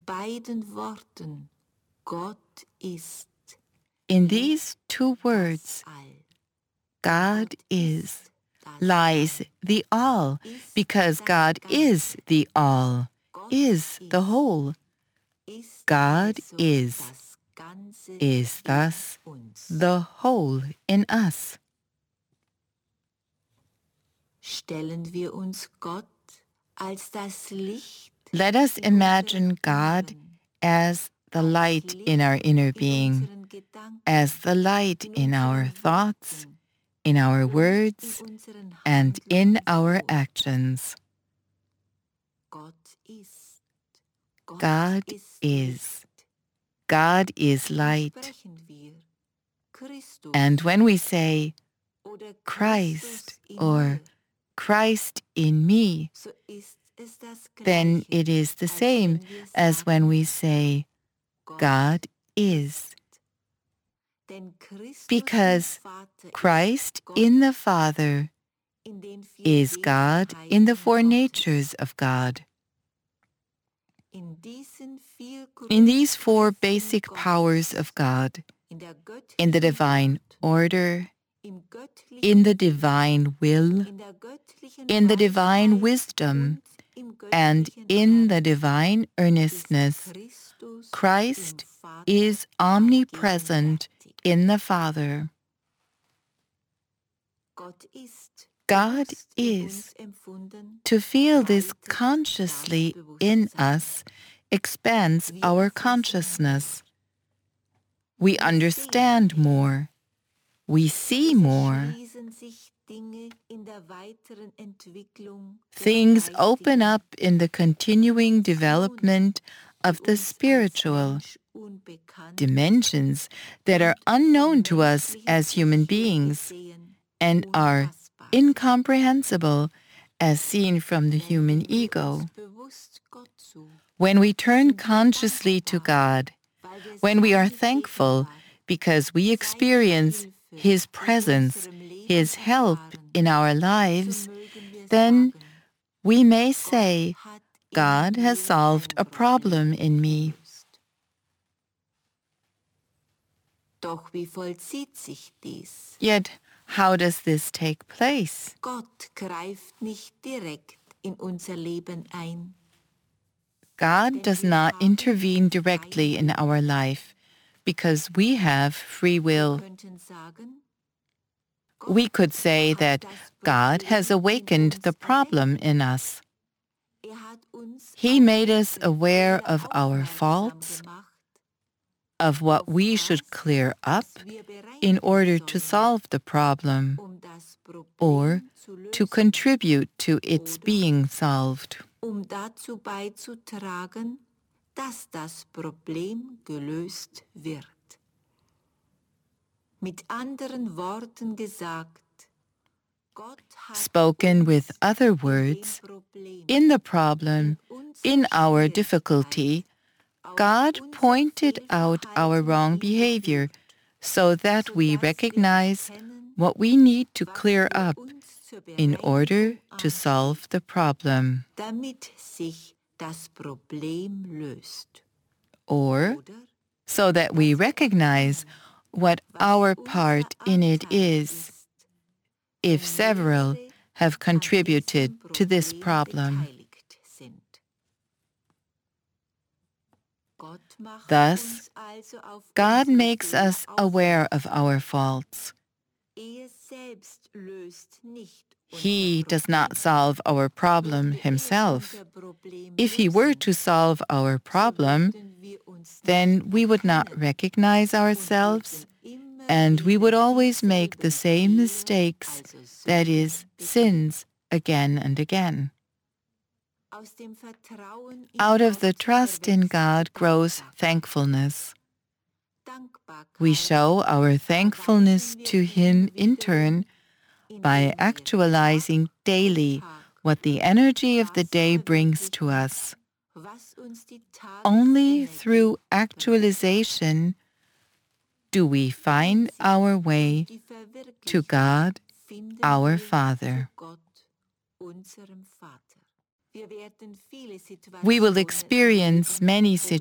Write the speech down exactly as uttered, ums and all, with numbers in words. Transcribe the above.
beiden Worten Gott ist In these two words, All. God is, lies the all, because God is the all, is the whole. Ist God also is, das Ganze is thus in uns. the whole in us. Stellen wir uns Gott als das Licht Let us in imagine unseren God Inneren, as the als light Licht in our inner in being, unseren Gedanken, as the light in our unseren thoughts, Worten in our und words, in unseren and in our Handlungen tun. actions. Gott ist. Gott God ist is. Licht. God is Und light. sprechen wir Christus And when we say oder Christ Christus in or mir, Christ in me, so ist es das then Gleiche, it is the als same wenn wir as sagen, when we say Gott God is. Denn Christus Because im Vater Christ ist Gott in the Father in den vier is God in the four Wesenheiten natures Gottes. of God. In diesen vier In these four Grundkräften basic Gottes, powers of God, in der in the göttlichen divine Ordnung, order, im göttlichen in the Willen, divine will, in der göttlichen in the divine Weisheit wisdom, und im and göttlichen in the Ernst divine ist earnestness, Christus Christ im Vater is omnipresent allgegenwärtig. in the Father. Gott ist God bewusst in is. uns empfunden, To feel this weitet consciously das in Bewusstsein. us expands Wir our erfassen consciousness. mehr. We Wir understand sehen mehr. more. We see Es more. erschließen sich Dinge in der weiteren Entwicklung des Things open Geistigen, up in the continuing development of die the uns als spiritual Mensch unbekannt dimensions that are und unknown vom to us menschlichen as human Sicht her beings gesehen and are unfassbar sind. incomprehensible as seen from the human Wenden wir ego. uns bewusst Gott zu, When we turn sind wir consciously to dankbar, God, weil wir when we are seine thankful Gegenwart, because we seine experience Hilfe His in presence, unserem Leben His help erfahren, in our so lives, mögen wir then sagen, we may Gott say, hat in God has mir solved ein a problem Problem in me. gelöst. Doch wie vollzieht sich dies? Yet, how does this take place? Gott greift nicht direkt in unser Leben ein. God Denn does wir not haben intervene freien directly in Willen. our life because we have free Wir will. könnten sagen, We Gott could say hat that das God has Problem in awakened uns the problem erweckt. in us. Er hat uns He auf made us unsere aware Fehler of our aufmerksam faults, gemacht, of what auf we das, should clear up was wir in bereinigen order to sollen, solve the problem um das or Problem zu to lösen contribute to its oder being solved, um dazu beizutragen, dass das Problem gelöst wird. Mit anderen Worten gesagt, Gott hat spoken with uns other in dem words. Problem, In the problem, in unserer in our Schwierigkeit, difficulty, auf God unser pointed out our Fehlverhalten wrong behavior hingefügt, so that we sodass wir recognize erkennen, what we need to was clear für up uns zur in order Bereinigung to solve the problem, damit sich das Problem löst. or Oder so that we dass wir recognize erkennen, what was our unser part in it Anteil is, ist, if wenn several mehrere have an contributed diesem to this Problem problem. beteiligt sind. Gott macht Thus, uns also auf God unsere makes Fehler us aware of our faults. Er selbst löst nicht unser He does Problem. not solve our problem Würde er himself. unser Problem If he were lösen, to solve our so problem, würden wir uns then nicht we would not erkennen recognize und ourselves, würden immer and we would wieder always make the dieselben same Fehler, mistakes, also that Sünden, is, begehen. sins, again and again. Aus dem Vertrauen in Out of the Gott trust in erwächst God grows Dankbarkeit. thanksfulness. Dankbarkeit We show our thankfulness erweisen wir to ihm Him in turn wiederum, by indem wir actualizing Tag daily für Tag what the energy of the das day brings to verwirklichen, us. was uns die Only Tagesenergie through bringt. actualization do we find Damit sich our durch way die to Verwirklichung God, finden our wir Father. zu Gott, unserem Vater. Wir werden viele We will Situationen experience erleben many oder